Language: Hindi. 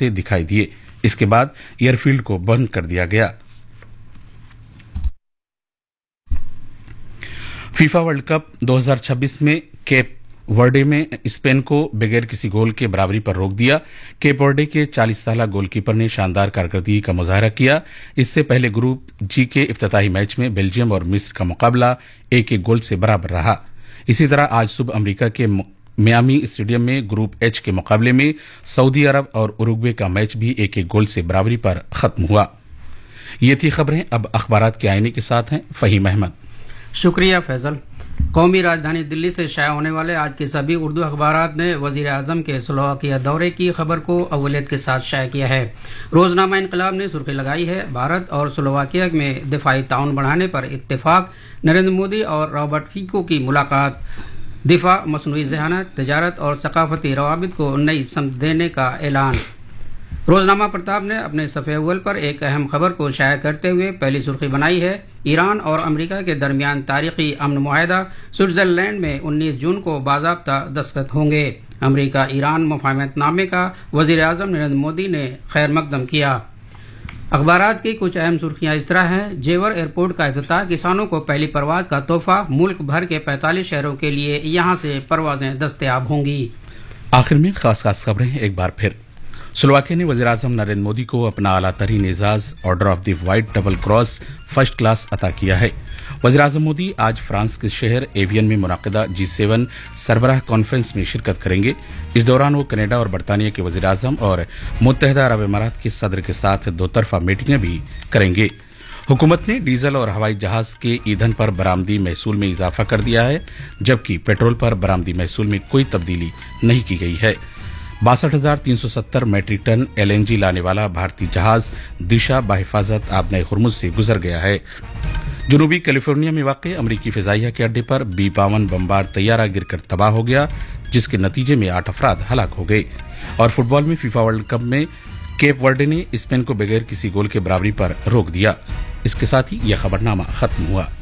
उड़ते दिखाई दिए। इसके बाद एयरफील्ड को बंद कर दिया गया। फीफा वर्ल्ड कप 2026 में केप वर्डे में स्पेन को बगैर किसी गोल के बराबरी पर रोक दिया। केप वर्डे के 40 साला गोलकीपर ने शानदार कारकर्दगी का मुजाहरा किया। इससे पहले ग्रुप जी के इफ्तिताही मैच में बेल्जियम और मिस्र का मुकाबला 1-1 गोल से बराबर रहा। इसी तरह आज सुबह अमेरिका के मियामी स्टेडियम में ग्रुप एच के मुकाबले में सऊदी अरब और उरुग्वे का मैच भी 1-1 गोल से बराबरी पर खत्म हुआ। ये थी खबरें। अब अखबारात के आईने के साथ हैं फहीम अहमद। शुक्रिया फैजल। कौमी राजधानी दिल्ली से शाया होने वाले आज के सभी उर्दू अखबारात ने वजीर आजम के स्लोवाकिया दौरे की खबर को अव्वलियत के साथ शाया किया है। रोजनामा इनकलाब ने सुर्खी लगाई है, भारत और स्लोवाकिया में दिफाई ताउन बढ़ाने पर इत्तेफाक, नरेंद्र मोदी और रॉबर्ट फीको की मुलाकात, दिफा, मसनूई ज़हानत, तजारत और सकाफती रवाबित को नई समत देने का ऐलान। रोजनामा प्रताप ने अपने सफ़े अव्वल पर एक अहम खबर को शाया करते हुए पहली सुर्खी बनाई है, ईरान और अमेरिका के दरमियान तारीखी अमन मुआहदा स्विट्जरलैंड में 19 जून को बाज़ाब्ता दस्तखत होंगे। अमेरिका ईरान मुफाहमतनामे का वज़ीर आज़म नरेंद्र मोदी ने खैर मकदम किया। अखबारात की कुछ अहम सुर्खियां इस तरह हैं। जेवर एयरपोर्ट का इफ्तिताह, किसानों को पहली परवाज का तोहफा, मुल्क भर के 45 शहरों के लिए यहां से परवाजें दस्तयाब होंगी। आखिर में खास खबरें एक बार फिर। स्लोवाकिया ने वज़ीर आज़म नरेंद्र मोदी को अपना आला तरीन Ejaz order of the white double cross first class अता किया है। वज़ीर आज़म मोदी आज फ्रांस के शहर एवियन में मुनाकिदा G7 सरबराह कॉन्फ्रेंस में शिरकत करेंगे। इस दौरान वो कनाडा और बरतानिया के वज़ीर आज़म और मुत्तहिदा अरब अमारात के सदर के साथ दोतरफा मीटिंगें भी करेंगे। हुकूमत ने डीजल और हवाई जहाज के ईंधन पर बरामदी महसूल में इजाफा कर दिया है, जबकि पेट्रोल पर बरामदी महसूल में कोई तब्दीली नहीं की गई है। 62,370 मैट्रिक टन LNG लाने वाला भारतीय जहाज दिशा बाहिफाजत आबने हुर्मुज से गुजर गया है। जनूबी कैलिफोर्निया में वाक़ अमरीकी फ़िज़ाइया के अड्डे पर B-52 बमबार तैयारा गिरकर तबाह हो गया, जिसके नतीजे में 8 अफराद हलाक हो गए। और फुटबॉल में फीफा वर्ल्ड कप में केप वर्डे ने स्पेन को बगैर किसी गोल के बराबरी पर रोक दिया। इसके साथ ही यह खबरनामा खत्म हुआ।